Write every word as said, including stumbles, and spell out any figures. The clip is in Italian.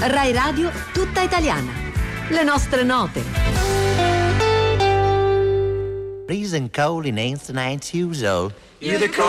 Rai Radio tutta italiana. Le nostre note. Freezing cold in Ain't Chiuso. You're the